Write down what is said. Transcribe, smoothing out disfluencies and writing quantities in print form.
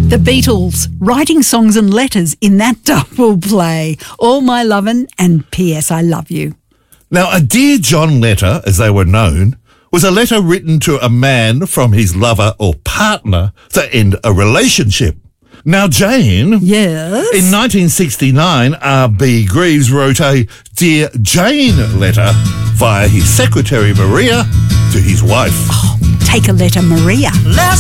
The Beatles, writing songs and letters in that double play. All My Lovin' and P.S. I Love You. Now, a Dear John letter, as they were known, was a letter written to a man from his lover or partner to end a relationship. Now, Jane, Yes? in 1969, R.B. Greaves wrote a Dear Jane letter via his secretary Maria to his wife. Take a letter, Maria.